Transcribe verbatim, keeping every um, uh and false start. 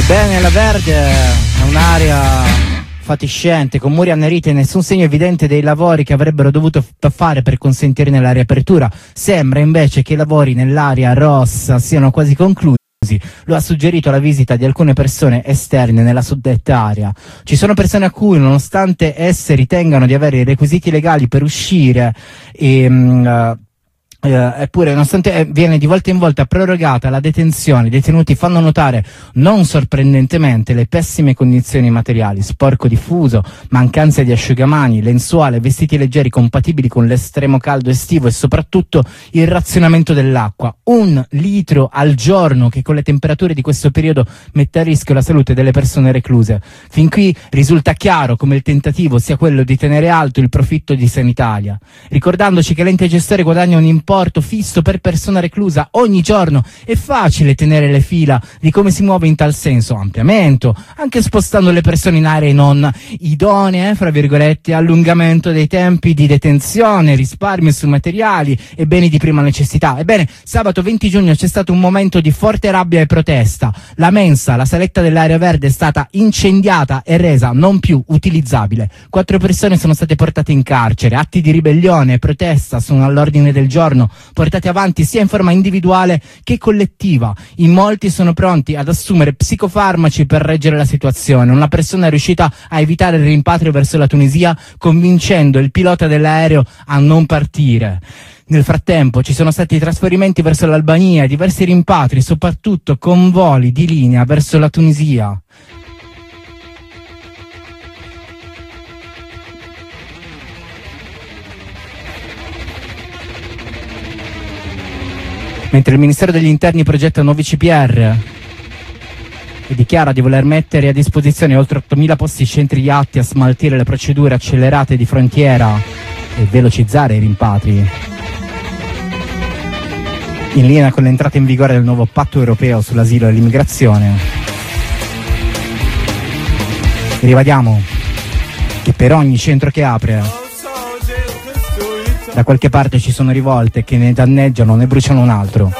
Ebbene, la Verde è un'area fatiscente, con muri anneriti e nessun segno evidente dei lavori che avrebbero dovuto fare per consentirne la riapertura. Sembra invece che i lavori nell'area rossa siano quasi conclusi. Lo ha suggerito la visita di alcune persone esterne nella suddetta area. Ci sono persone a cui, nonostante esse ritengano di avere i requisiti legali per uscire e uh, Uh, eppure, nonostante eh, viene di volta in volta prorogata la detenzione, i detenuti fanno notare, non sorprendentemente, le pessime condizioni materiali: sporco diffuso, mancanza di asciugamani, lenzuola, vestiti leggeri compatibili con l'estremo caldo estivo e soprattutto il razionamento dell'acqua. Un litro al giorno, che con le temperature di questo periodo mette a rischio la salute delle persone recluse. Fin qui risulta chiaro come il tentativo sia quello di tenere alto il profitto di Sanitalia, ricordandoci che l'ente gestore guadagna un importo fisso per persona reclusa ogni giorno. È facile tenere le fila di come si muove in tal senso: ampliamento, anche spostando le persone in aree non idonee, fra virgolette, allungamento dei tempi di detenzione, risparmio su materiali e beni di prima necessità. Ebbene, sabato venti giugno c'è stato un momento di forte rabbia e protesta. La mensa, la saletta dell'area verde, è stata incendiata e resa non più utilizzabile. Quattro persone sono state portate in carcere. Atti di ribellione e protesta sono all'ordine del giorno, portati avanti sia in forma individuale che collettiva. In molti sono pronti ad assumere psicofarmaci per reggere la situazione. Una persona è riuscita a evitare il rimpatrio verso la Tunisia, convincendo il pilota dell'aereo a non partire. Nel frattempo ci sono stati trasferimenti verso l'Albania, diversi rimpatri, soprattutto con voli di linea verso la Tunisia. Mentre il Ministero degli Interni progetta nuovi C P R e dichiara di voler mettere a disposizione oltre ottomila posti centri atti a smaltire le procedure accelerate di frontiera e velocizzare i rimpatri. In linea con l'entrata in vigore del nuovo patto europeo sull'asilo e l'immigrazione, ribadiamo che per ogni centro che apre, da qualche parte ci sono rivolte che ne danneggiano, ne bruciano un altro.